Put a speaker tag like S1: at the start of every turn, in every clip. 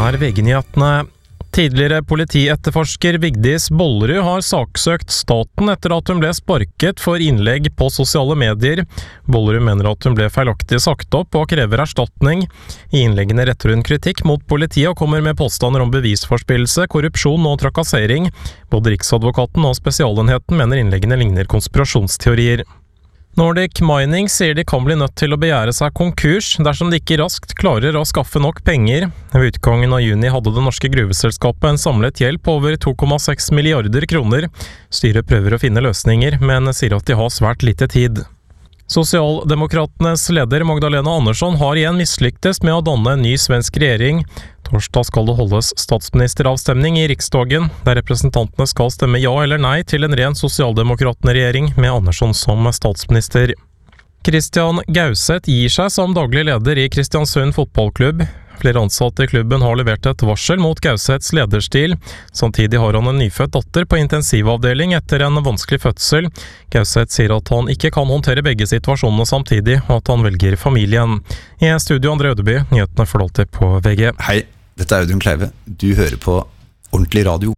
S1: er VG-nyhetene. Tidligere politietterforsker Vigdis Bollerud har saksøkt staten etter at hun ble sparket for innlegg på sosiale medier. Bollerud mener at hun ble feilaktig sagt opp og krever erstatning. I innleggene retter hun kritikk mot politiet og kommer med påstander om bevisforspillelse, korrupsjon og trakassering. Både Riksadvokaten og Spesialenheten mener innleggene ligner konspirasjonsteorier. Nordic Mining sier de kan bli nødt til å begjære seg konkurs dersom de ikke raskt klarer å skaffe nok penger. Ved utgangen av juni hadde det norske gruveselskapet en samlet gjeld på over 2,6 milliarder kroner. Styret prøver å finne løsninger, men sier at de har svært lite tid. Sosialdemokratenes leder Magdalena Andersson har igjen mislyktes med å danne en ny svensk regjering. Torsdag skal det holdes statsministeravstemning i Riksdagen, der representantene skal stemme ja eller nei til en ren sosialdemokratene-regjering med Andersson som statsminister. Christian Gauseth gir seg som daglig leder i Kristiansund fotballklubb. Flere ansatte i klubben har levert et varsel mot Gauseths lederstil. Samtidig har han en nyfødt datter på intensivavdeling etter en vanskelig fødsel. Gauseth sier at han ikke kan håndtere begge situasjonene samtidig, og at han velger familien. I studio André Ødeby, nyhetene får alltid på VG.
S2: Hei, dette er Audun Kleive. Du hører på Ordentlig Radio.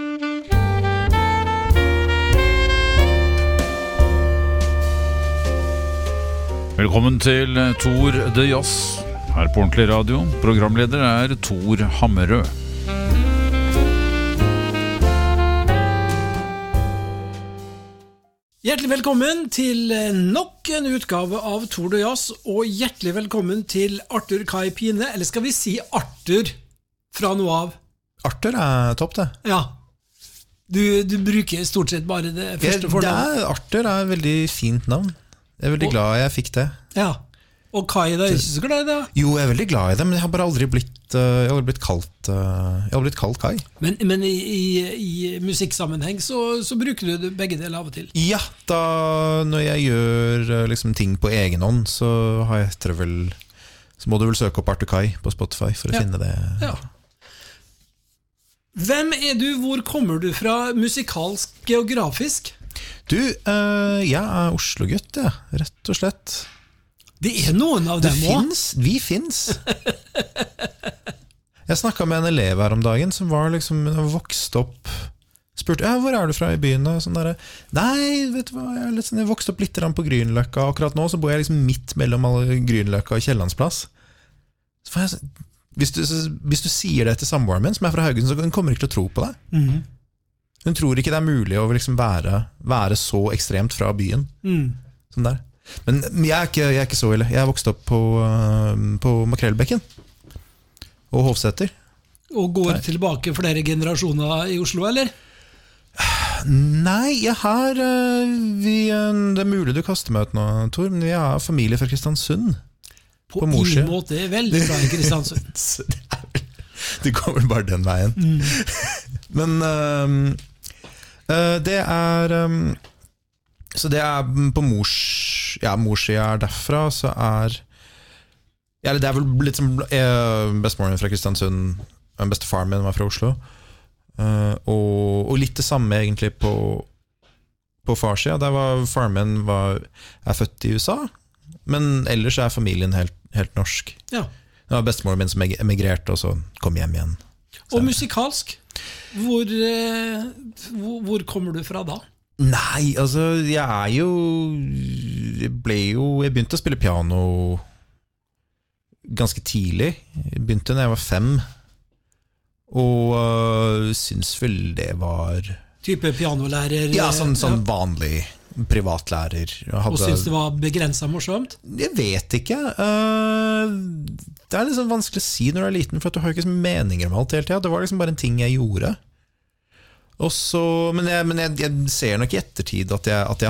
S3: Velkommen til Tor de Jazz her på Ordentlig Radio. Programleder er Tor Hammerød.
S4: Hjertelig velkommen til nok en utgave av Tor de Jazz, og hjertelig velkommen til Arthur Kai Pine, eller skal vi si Arthur fra noe av?
S5: Arthur er topp, det.
S4: Ja. Du bruker stort sett bare det første fornavnet.
S5: Arthur er et veldig fint navn. Jeg er veldig glad jeg fikk det.
S4: Ja. Og Kai, da er ikke så glad i det?
S5: Jo, jeg er veldig glad i det, men jeg har bare aldri blitt kalt Kai.
S4: Men i musikksammenheng så bruker du begge deler av og til?
S5: Ja, når jeg gjør liksom ting på egen hånd, så må du vel søke opp Arthur Kai på Spotify for å finne det.
S4: Ja. Hvem er du? Hvor kommer du fra musikalsk, geografisk?
S5: Du, jeg er Oslo-gutt, ja, rett og slett.
S4: Det er noen av dem også.
S5: Vi finnes. Jeg snakket med en elev her om dagen som var liksom vokst opp, spurte, hvor er du fra i byen? Og sånn der, nei, vet du hva, jeg vokste opp litt på Grünerløkka. Akkurat nå så bor jeg liksom midt mellom alle Grünerløkka og Kiellandsplass. Hvis du sier det til samboeren min, som er fra Haugesund, så hun kommer ikke til å tro på deg.
S4: Mhm.
S5: Hun tror ikke det er mulig å liksom være så ekstremt fra byen. Sånn der. Men jeg er ikke så ille. Jeg er vokst opp på Makrellbekken og Hovseter. Og
S4: går tilbake flere generasjoner i Oslo, eller?
S5: Nei, jeg har det er mulig du kaster meg ut nå, Tor, men jeg har familie fra Kristiansund.
S4: På ingen måte er veldig bra i Kristiansund.
S5: Det går vel bare den veien. Men det er så det er på morssida er derfra, så det er vel litt som bestemoren min fra Kristiansund, bestefaren min var fra Oslo, og litt det samme egentlig på farssida. Der var faren min er født i USA, men ellers er familien helt norsk. Ja. Det var bestemoren min som emigrerte, og så kom hjem igjen.
S4: Og musikalsk? Hvor kommer du fra da?
S5: Nei, altså jeg begynte å spille piano ganske tidlig. Jeg begynte da jeg var 5, og synes vel det var
S4: type pianolærer?
S5: Ja, sånn vanlig privatlærer.
S4: Og synes det var begrenset morsomt?
S5: Jeg vet ikke. Det er liksom vanskelig å si når du er liten, for at du har ikke så meninger om alt hele tiden. Det var liksom bare en ting jeg gjorde. Men jeg ser nok i ettertid at jeg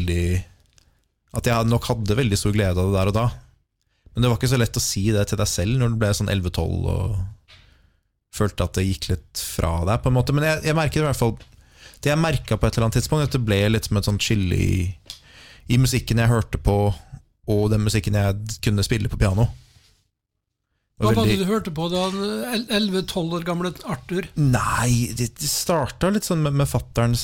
S5: nok hadde veldig stor glede av det der og da. Men det var ikke så lett å si det til deg selv når du ble sånn 11-12 og følte at det gikk litt fra deg på en måte. Men jeg merket i hvert fall, det jeg merket på et eller annet tidspunkt, at det ble litt som et sånt skille i musikken jeg hørte på, og den musikken jeg kunne spille på piano.
S4: Hva var det du hørte på da, 11-12 år gamle Arthur?
S5: Nei, det startet litt sånn med fatteren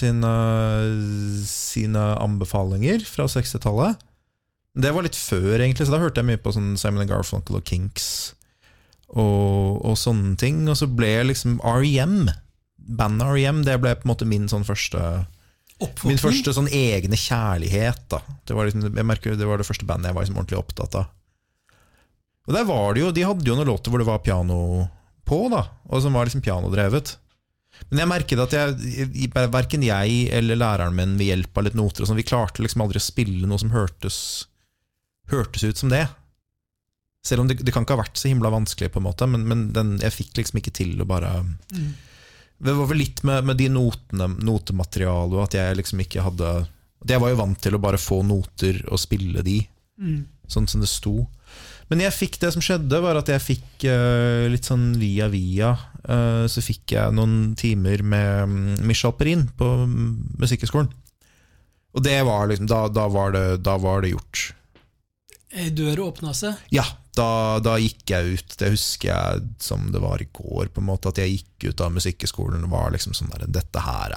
S5: sine anbefalinger fra 60-tallet. Det var litt før egentlig, så da hørte jeg mye på sånn Simon & Garfunkel og Kinks og sånne ting. Og så ble liksom R.E.M., bandet R.E.M., det ble på en måte min første sånn egne kjærlighet da. Det var liksom, jeg merker det var det første bandet jeg var liksom ordentlig opptatt av. Og der var det jo, de hadde jo noen låter hvor det var piano på da, og som var liksom pianodrevet. Men jeg merket at hverken jeg eller læreren min ved hjelp av litt noter og sånn, vi klarte liksom aldri å spille noe som hørtes ut som det. Selv om det kan ikke ha vært så himla vanskelig på en måte, men jeg fikk liksom ikke til å bare... Det var vel litt med de notematerialet, og at jeg liksom ikke hadde... Jeg var jo vant til å bare få noter og spille de, sånn som det sto. Men det som skjedde var at jeg fikk litt sånn via, så fikk jeg noen timer med Mischa Alperin på Musikkhøgskolen. Og det var liksom, da var det gjort.
S4: Dør åpnet seg? Ja,
S5: da gikk jeg ut. Det husker jeg som det var i går, på en måte, at jeg gikk ut av Musikkhøgskolen og var liksom sånn der, dette her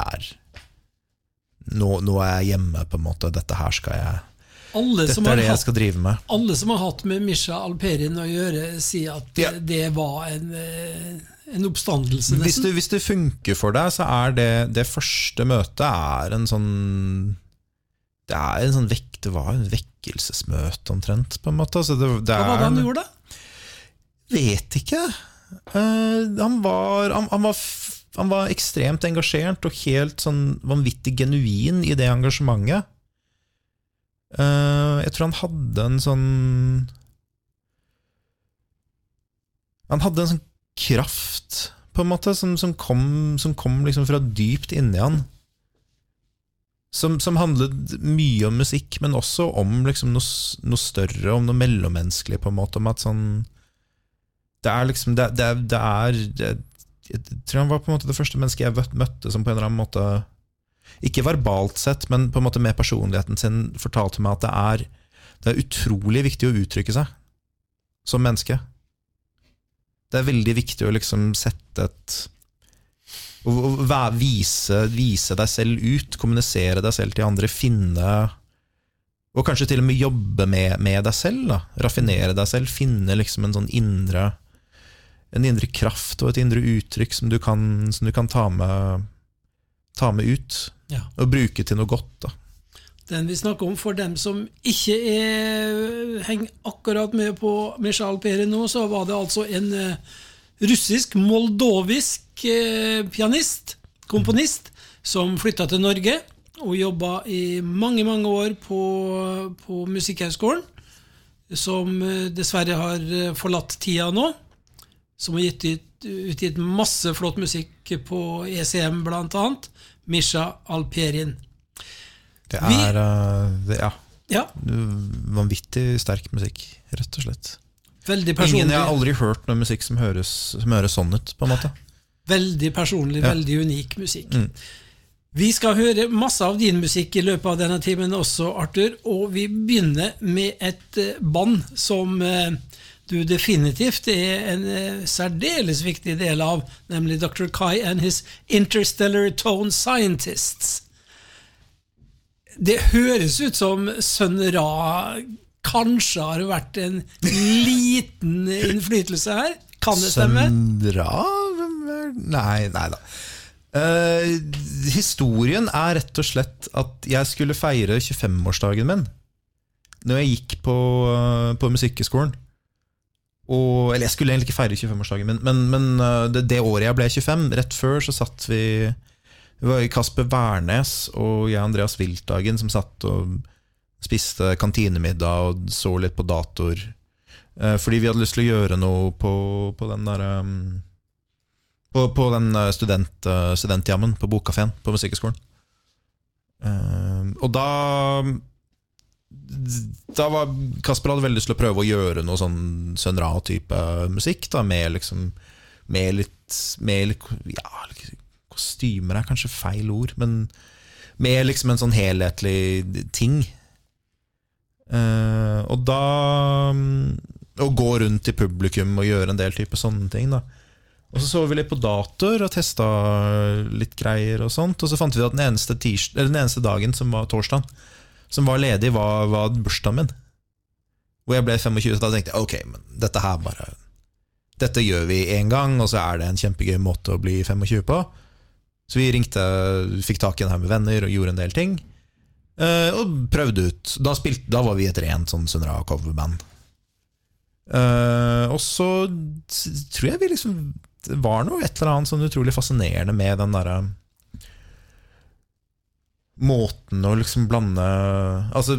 S5: nå er jeg hjemme, på en måte, dette her skal jeg... Dette det jeg skal drive med.
S4: Alle som har hatt med Mischa Alperin å gjøre, sier at det var en oppstandelse nesten.
S5: Hvis det funker for deg, så det første møtet en sånn... Det en sånn det var en vekkelsesmøte omtrent, på en måte. Så
S4: hva var det han gjorde da?
S5: Vet ikke. Han var ekstremt engasjert og helt sånn vanvittig genuin i det engasjementet. Jeg tror han hadde en sånn kraft på en måte som kom liksom fra dypt inni han, som handlet mye om musikk, men også om liksom noe større, om noe mellommenneskelig på en måte, om at sånn jeg tror han var på en måte det første mennesket jeg møtte som på en eller annen måte, ikke verbalt sett, men på en måte med personligheten sin, fortalte meg at det utrolig viktig å uttrykke seg som menneske. Det veldig viktig å liksom sette vise deg selv ut, kommunisere deg selv til andre, finne, og kanskje til og med jobbe med deg selv, da. Raffinere deg selv, finne liksom en sånn indre kraft og et indre uttrykk som du kan ta med ut, og bruke til noe godt da.
S4: Den vi snakker om, for dem som ikke henger akkurat med på Mischa Alperin nå, så var det altså en russisk-moldovisk pianist, komponist, som flyttet til Norge og jobbet i mange år på Musikkhøgskolen, som dessverre har forlatt tida nå, som har utgitt masse flott musikk på ECM blant annet, Mischa Alperin.
S5: Det vanvittig sterk musikk, rett og slett.
S4: Veldig personlig.
S5: Jeg har aldri hørt noe musikk som høres sånn ut, på en måte.
S4: Veldig personlig, veldig unik musikk. Vi skal høre masse av din musikk i løpet av denne timen også, Arthur, og vi begynner med et band som du definitivt en særdeles viktig del av, nemlig Dr. Kai and his Interstellar Tone Scientists. Det høres ut som Sun Ra kanskje har vært en liten innflytelse her. Kan det stemme?
S5: Sun Ra? Nei da. Historien rett og slett at jeg skulle feire 25-årsdagen min når jeg gikk på Musikkhøgskolen. Eller jeg skulle egentlig ikke feire 25-årsdagen min, men det året jeg ble 25, rett før så satt vi var Kasper Wærnes og jeg Andreas Wilthagen som satt og spiste kantinemiddag og så litt på dator, fordi vi hadde lyst til å gjøre noe på den der på den studentjammen på Bokkafeen på Musikkhøgskolen. Og da var Kasper hadde veldig lyst til å prøve å gjøre noe sånn Sun Ra-type musikk da, med litt kostymer kanskje feil ord, men med liksom en sånn helhetlig ting. Og da å gå rundt i publikum og gjøre en del type sånne ting da. Og så vi litt på dator og testet litt greier og sånt, og så fant vi at den eneste dagen som var torsdagen som var ledig var bursdagen min, hvor jeg ble 25, så da tenkte jeg ok, men dette dette gjør vi en gang, og så det en kjempegøy måte å bli 25 på. Så vi ringte, fikk tak i en her med venner og gjorde en del ting. Og prøvde ut. Da var vi et rent sånn Sunra coverband. Og så tror jeg vi liksom det var noe et eller annet sånn utrolig fascinerende med den der måten å liksom blande. Altså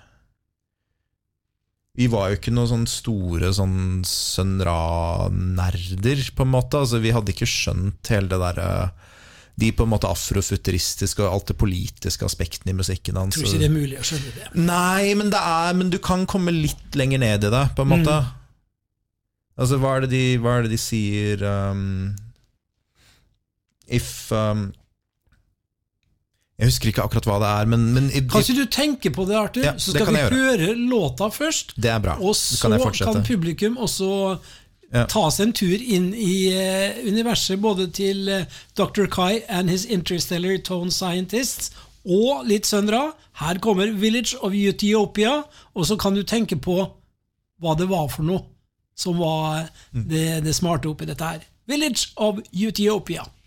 S5: vi var jo ikke noen sånn store sånn Sunra-nerder på en måte. Altså vi hadde ikke skjønt hele det der de på en måte afrofuturistiske og alt det politiske aspektene i musikken hans.
S4: Jeg tror ikke det mulig å skjønne det.
S5: Nei, men du kan komme litt lenger ned i det på en måte. Altså, hva de sier jeg husker ikke akkurat hva det men
S4: kanskje du tenker på det, Arthur,
S5: ja,
S4: så skal vi høre låta først.
S5: Det bra.
S4: Og så kan publikum også ta seg en tur inn i universet, både til Dr. Kai and his interstellar tone scientists, og litt Sunra. Her kommer Village of Utopia, og så kan du tenke på hva det var for noe som var det smarte oppi dette her. Village of Utopia.